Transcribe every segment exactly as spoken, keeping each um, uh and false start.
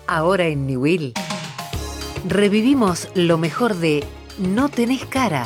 Ahora en Newell revivimos lo mejor de No tenés cara.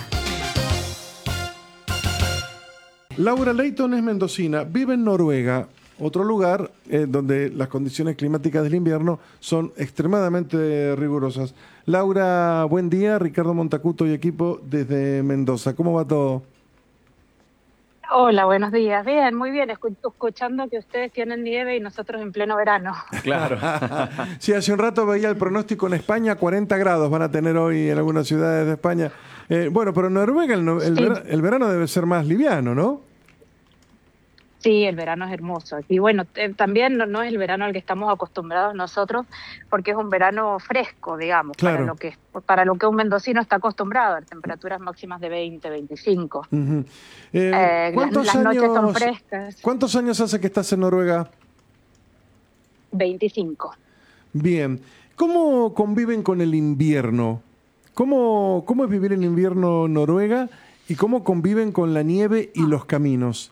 Laura Leighton es mendocina, vive en Noruega, otro lugar eh, donde las condiciones climáticas del invierno son extremadamente rigurosas. Laura, buen día. Ricardo Montacuto y equipo desde Mendoza. ¿Cómo va todo? Hola, buenos días. Bien, muy bien. Escu- escuchando que ustedes tienen nieve y nosotros en pleno verano. Claro. Sí, hace un rato veía el pronóstico en España, cuarenta grados van a tener hoy en algunas ciudades de España. Eh, bueno, pero en Noruega el, no- el, Sí. vera- el verano debe ser más liviano, ¿no? Sí, el verano es hermoso. Y bueno, eh, también no, no es el verano al que estamos acostumbrados nosotros, porque es un verano fresco, digamos, para Claro. lo que para lo que un mendocino está acostumbrado, a temperaturas máximas de veinte, veinticinco. Ujú. Eh, Eh, las, ¿cuántos las noches son años, frescas, ¿Cuántos años hace que estás en Noruega? veinticinco. Bien. ¿Cómo conviven con el invierno? ¿Cómo, cómo es vivir en invierno en Noruega y cómo conviven con la nieve y los caminos?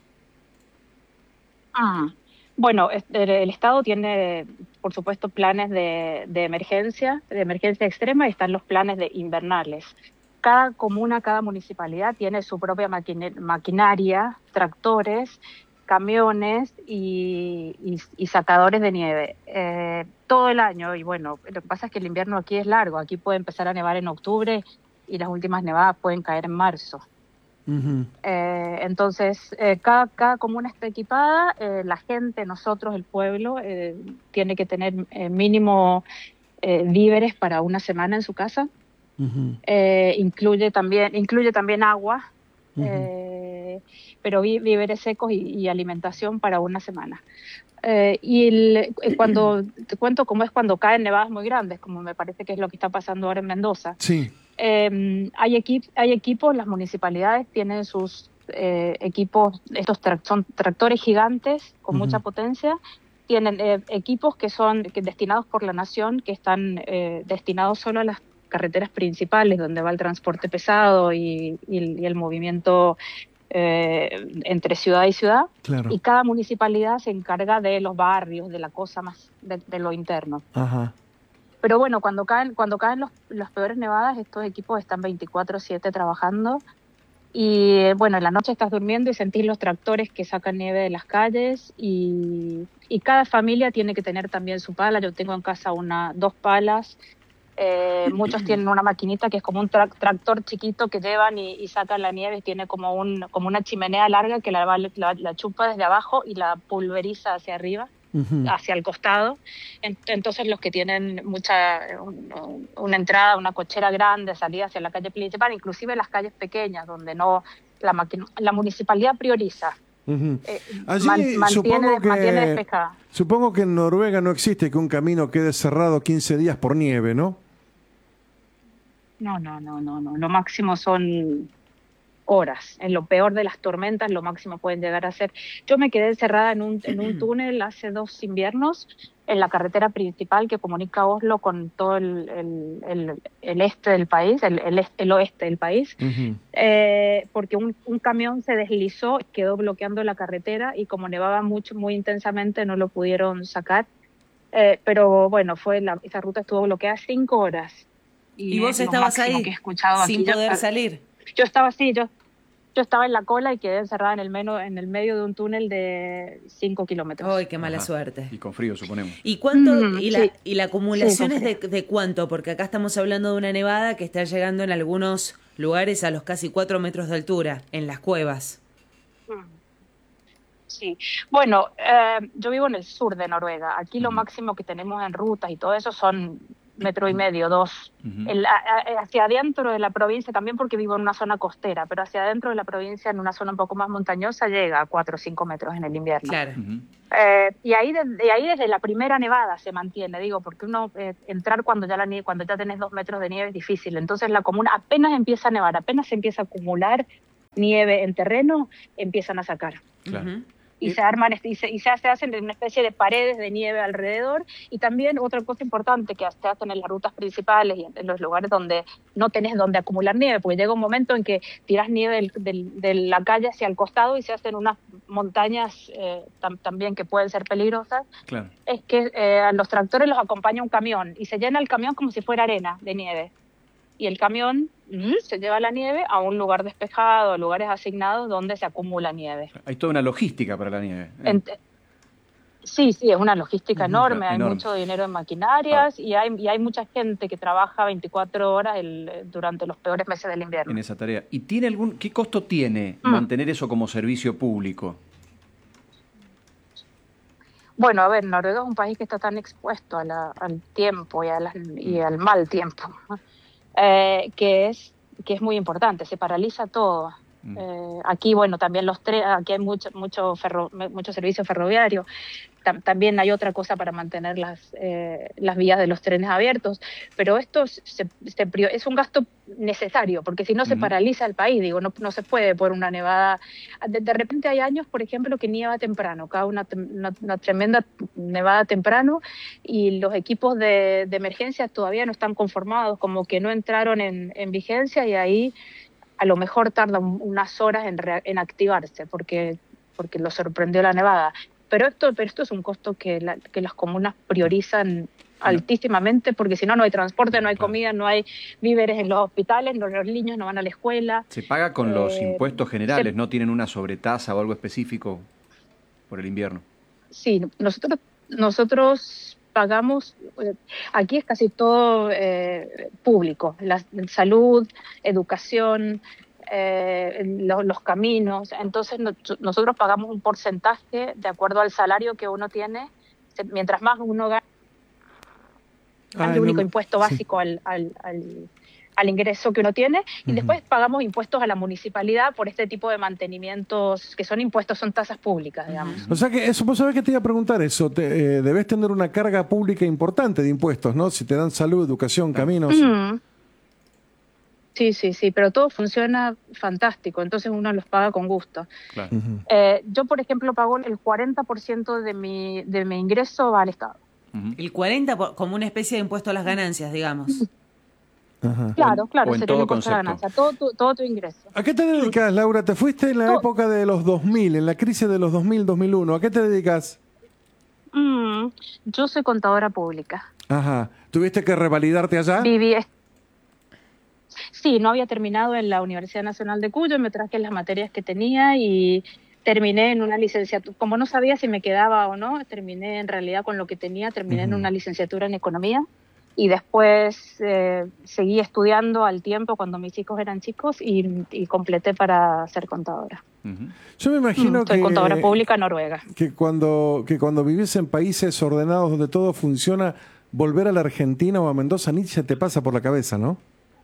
Ah, bueno, es- el, el Estado tiene, por supuesto, planes de, de emergencia, de emergencia extrema, y están los planes de invernales. Cada comuna, cada municipalidad tiene su propia maquine- maquinaria, tractores, camiones y, y- y sacadores de nieve. Eh, todo el año, y bueno, lo que pasa es que el invierno aquí es largo, aquí puede empezar a nevar en octubre y las últimas nevadas pueden caer en marzo. Ujú. Eh, entonces, eh, cada, cada comuna está equipada, eh, la gente, nosotros, el pueblo, eh, tiene que tener eh, mínimo eh, víveres para una semana en su casa. Ujú. Eh, incluye también, incluye también agua, Ujú. eh, pero vi- víveres secos y, y alimentación para una semana. Eh, y el- eh, cuando te cuento cómo es cuando caen nevadas muy grandes, como me parece que es lo que está pasando ahora en Mendoza. Sí. Eh, hay, equip- hay equipos, las municipalidades tienen sus eh, equipos, estos tra- son tractores gigantes con Ujú. mucha potencia, tienen eh, equipos que son que destinados por la nación, que están eh, destinados solo a las carreteras principales, donde va el transporte pesado y, y el, y el movimiento eh, entre ciudad y ciudad, Claro. y cada municipalidad se encarga de los barrios, de la cosa más, de, de lo interno. Ajá. Pero bueno, cuando caen, cuando caen los, los peores nevadas, estos equipos están veinticuatro siete trabajando. Y eh, bueno, en la noche estás durmiendo y sentís los tractores que sacan nieve de las calles. Y, y cada familia tiene que tener también su pala. Yo tengo en casa una, dos palas. Eh, muchos tienen una maquinita que es como un tra- tractor chiquito que llevan y, y sacan la nieve. Tiene como, un, como una chimenea larga que la, va- la, la chupa desde abajo y la pulveriza hacia arriba, Ujú. hacia el costado. En- Entonces los que tienen mucha un- una entrada, una cochera grande, salida hacia la calle principal, inclusive las calles pequeñas donde no la, maqui- la municipalidad prioriza, Ujú. eh, Allí man- mantiene, supongo mantiene que despejada. supongo que en Noruega no existe que un camino quede cerrado quince días por nieve, ¿no? No, no, no, no, no. Lo máximo son horas. En lo peor de las tormentas, lo máximo pueden llegar a ser. Yo me quedé encerrada en un, en un túnel hace dos inviernos en la carretera principal que comunica Oslo con todo el, el, el, el este del país, el, el, est- el oeste del país, Ujú. eh, porque un, un camión se deslizó, quedó bloqueando la carretera y como nevaba mucho, muy intensamente, no lo pudieron sacar. Eh, pero bueno, fue la, esa ruta estuvo bloqueada cinco horas. ¿Y Y vos es lo estabas máximo ahí que he escuchado sin aquí. Yo, poder salir? yo estaba así, yo, yo estaba en la cola y quedé encerrada en el, meno, en el medio de un túnel de cinco kilómetros. ¡Ay, qué mala Ajá. suerte! Y con frío, suponemos. ¿Y cuánto? Mm, y, la, sí. y la acumulación Sí, es de, con de cuánto? Porque acá estamos hablando de una nevada que está llegando en algunos lugares a los casi cuatro metros de altura, en las cuevas. Mm. Sí, bueno, eh, yo vivo en el sur de Noruega. Aquí lo Ujú. máximo que tenemos en rutas y todo eso son metro y medio, dos. Ujú. El, a- a- hacia adentro de la provincia, también porque vivo en una zona costera, pero hacia adentro de la provincia, en una zona un poco más montañosa, llega a cuatro o cinco metros en el invierno. Claro. Ujú. Eh, y ahí, de- de ahí desde la primera nevada se mantiene, digo, porque uno eh, entrar cuando ya la nie- cuando ya tenés dos metros de nieve es difícil. Entonces la comuna apenas empieza a nevar, apenas se empieza a acumular nieve en terreno, empiezan a sacar. Claro. Ujú. y se arman y, se, y se, se hacen una especie de paredes de nieve alrededor. Y también otra cosa importante que se hacen en las rutas principales y en los lugares donde no tenés donde acumular nieve, porque llega un momento en que tirás nieve del, del, de la calle hacia el costado y se hacen unas montañas eh, tam, también que pueden ser peligrosas. Claro. Es que eh, a los tractores los acompaña un camión y se llena el camión como si fuera arena de nieve. Y el camión mm, se lleva la nieve a un lugar despejado, a lugares asignados donde se acumula nieve. Hay toda una logística para la nieve. ¿eh? Ent sí, sí, es una logística enorme, Claro, hay enorme. mucho dinero en maquinarias ah. y, hay, y hay mucha gente que trabaja veinticuatro horas el, durante los peores meses del invierno. En esa tarea. ¿Y tiene algún, qué costo tiene mm. mantener eso como servicio público? Bueno, a ver, Noruega es un país que está tan expuesto a la, al tiempo y, a la, y al mal tiempo. Eh, que es que es muy importante, se paraliza todo. Mm. Eh, aquí, bueno, también los trenes, aquí hay mucho mucho ferro, mucho servicio ferroviario. Tam también hay otra cosa para mantener las eh, las vías de los trenes abiertos, pero esto se, se, es un gasto necesario, porque si no se mm. paraliza el país, digo, no, no se puede por una nevada. De, de repente hay años, por ejemplo, que nieva temprano, cae una, una, una tremenda nevada temprano y los equipos de, de emergencia todavía no están conformados, como que no entraron en, en vigencia y ahí a lo mejor tarda unas horas en, en activarse porque, porque lo sorprendió la nevada. Pero esto, pero esto es un costo que, la, que las comunas priorizan altísimamente, porque si no, no hay transporte, no hay claro. comida, no hay víveres en los hospitales, no, los niños no van a la escuela. ¿Se paga con eh, los impuestos generales? Se, ¿No tienen una sobretasa o algo específico por el invierno? Sí, nosotros, nosotros pagamos, aquí es casi todo eh, público, la salud, educación, eh, los, los caminos, entonces no, nosotros pagamos un porcentaje de acuerdo al salario que uno tiene, mientras más uno gana, ah, el único no, impuesto básico sí. al, al, al, al ingreso que uno tiene, y uh-huh. después pagamos impuestos a la municipalidad por este tipo de mantenimientos, que son impuestos, son tasas públicas, digamos. O sea que, eso, vos sabés que te iba a preguntar eso, te, eh, debes tener una carga pública importante de impuestos, ¿no? Si te dan salud, educación, caminos... Uh-huh. Sí, sí, sí, pero todo funciona fantástico, entonces uno los paga con gusto. Claro. Uh-huh. eh, yo, por ejemplo, pago el cuarenta por ciento de mi, de mi ingreso va al Estado. Uh-huh. El cuarenta por ciento como una especie de impuesto a las ganancias, digamos. Ajá. Claro, claro, o en sería todo el impuesto a la ganancia, todo tu, todo tu ingreso. ¿A qué te dedicas, Laura? Te fuiste en la todo. época de los dos mil, en la crisis de los dos mil, dos mil uno. ¿A qué te dedicas? Mm, yo soy contadora pública. Ajá. ¿Tuviste que revalidarte allá? Viví... Sí, no había terminado en la Universidad Nacional de Cuyo, me traje las materias que tenía y terminé en una licenciatura. Como no sabía si me quedaba o no, terminé en realidad con lo que tenía, terminé uh-huh. en una licenciatura en Economía y después eh, seguí estudiando al tiempo cuando mis hijos eran chicos y, y completé para ser contadora. Uh-huh. Yo me imagino mm, soy que... Soy contadora pública noruega. Que cuando, que cuando vivís en países ordenados donde todo funciona, volver a la Argentina o a Mendoza ni se te pasa por la cabeza, ¿no?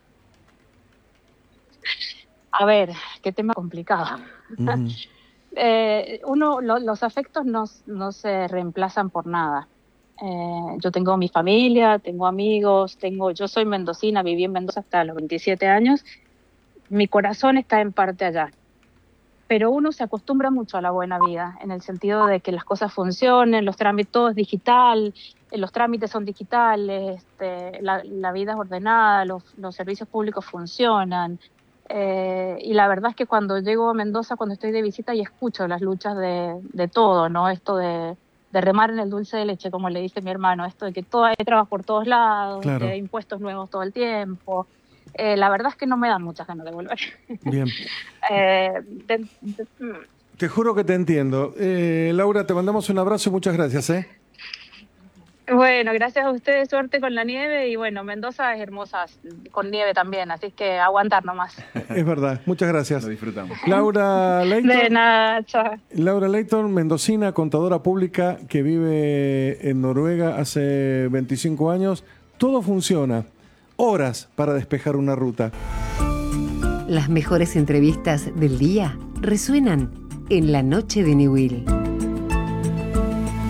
A ver, qué tema complicado. Uh-huh. eh, uno, lo, los afectos no, no se reemplazan por nada. Eh, yo tengo mi familia, tengo amigos, tengo, yo soy mendocina, viví en Mendoza hasta los veintisiete años. Mi corazón está en parte allá. Pero uno se acostumbra mucho a la buena vida, en el sentido de que las cosas funcionen, los trámites, todo es digital, los trámites son digitales, este, la, la vida es ordenada, los, los servicios públicos funcionan. Eh, y la verdad es que cuando llego a Mendoza, cuando estoy de visita, y escucho las luchas de, de todo, ¿no? Esto de, de remar en el dulce de leche, como le dice mi hermano, esto de que todo, hay trabajo por todos lados, claro. de impuestos nuevos todo el tiempo. Eh, la verdad es que no me dan muchas ganas de volver. Bien. eh, de, de, te juro que te entiendo. Eh, Laura, te mandamos un abrazo y muchas gracias, ¿eh? Bueno, gracias a ustedes, suerte con la nieve y bueno, Mendoza es hermosa con nieve también, así que aguantar nomás. Es verdad, muchas gracias. Lo disfrutamos. Laura Leighton. De nada, chao. Laura Leighton, mendocina, contadora pública que vive en Noruega hace veinticinco años. Todo funciona. Horas para despejar una ruta. Las mejores entrevistas del día resuenan en la noche de Niwil.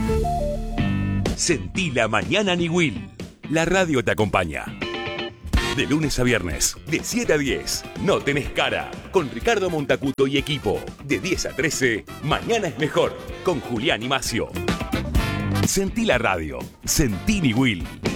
Sentí la mañana Niwil. La radio te acompaña. De lunes a viernes, de siete a diez, No Tenés Cara, con Ricardo Montacuto y equipo. De diez a trece, Mañana es Mejor, con Julián y Macio. Sentí la radio, sentí Niwil.